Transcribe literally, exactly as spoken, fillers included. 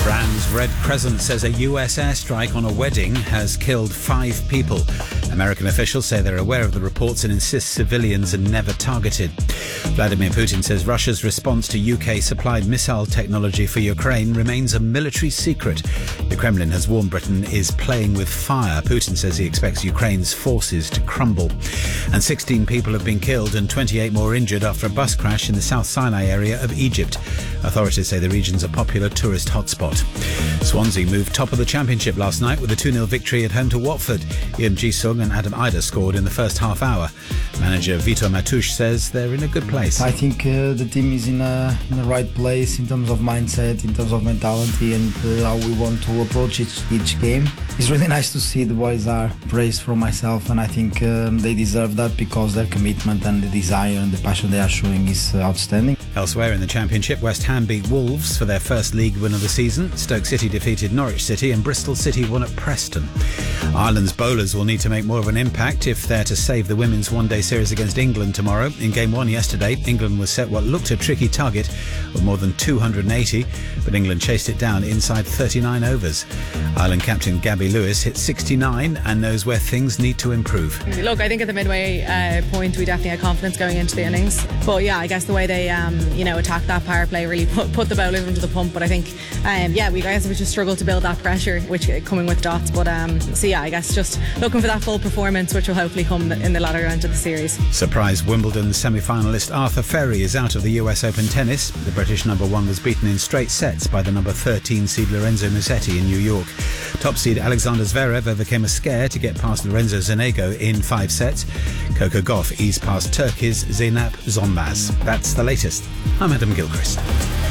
Iran's Red Crescent says a U S airstrike on a wedding has killed five people. American officials say they're aware of the reports and insist civilians are never targeted. Vladimir Putin says Russia's response to U K-supplied missile technology for Ukraine remains a military secret. The Kremlin has warned Britain is playing with fire. Putin says he expects Ukraine's forces to crumble. And sixteen people have been killed and twenty-eight more injured after a bus crash in the South Sinai area of Egypt. Authorities say the region's a popular tourist hotspot. Swansea moved top of the Championship last night with a two nil victory at home to Watford. Ian Ji-sung and Adam Ida scored in the first half hour. Manager Vito Matouche says they're in a good place. I think uh, the team is in a in the right place in terms of mindset, in terms of mentality, and uh, how we want to approach each, each game. It's really nice to see the boys are praised from myself, and I think um, they deserve that because their commitment and the desire and the passion they are showing is uh, outstanding. Elsewhere in the Championship, West Ham beat Wolves for their first league win of the season. Stoke City defeated Norwich City and Bristol City won at Preston. Ireland's bowlers will need to make more of an impact if they're to save the women's one-day series against England tomorrow. In game one yesterday, England was set what looked a tricky target of more than two hundred eighty, but England chased it down inside thirty-nine overs. Ireland captain Gabby Lewis hit sixty-nine and knows where things need to improve. Look, I think at the midway uh, point we definitely had confidence going into the innings, but yeah, I guess the way they um, you know attacked that power play really put, put the bowlers into the pump. But I think um, yeah, we guys we just struggled to build that pressure, which uh, coming with dots. But um, so yeah, I guess just looking for that full performance, which will hopefully come in the latter round of the series. Surprise Wimbledon semi-finalist Arthur Ferry is out of the U S Open tennis. The British number one was beaten in straight sets by the number thirteen seed Lorenzo Musetti in New York. Top seed Alexander Zverev overcame a scare to get past Lorenzo Zanego in five sets. Coco Gauff eased past Turkey's Zeynep Zonmaz. That's the latest. I'm Adam Gilchrist.